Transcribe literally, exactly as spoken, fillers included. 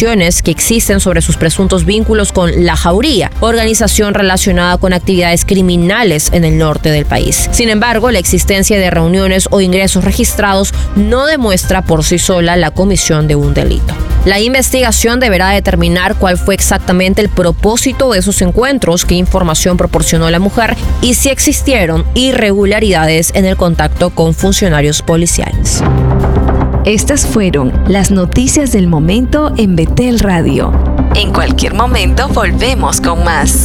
investigaciones que existen sobre sus presuntos vínculos con La Jauría, organización relacionada con actividades criminales en el norte del país. Sin embargo, la existencia de reuniones o ingresos registrados no demuestra por sí sola la comisión de un delito. La investigación deberá determinar cuál fue exactamente el propósito de esos encuentros, qué información proporcionó la mujer y si existieron irregularidades en el contacto con funcionarios policiales. Estas fueron las noticias del momento en Betel Radio. En cualquier momento volvemos con más.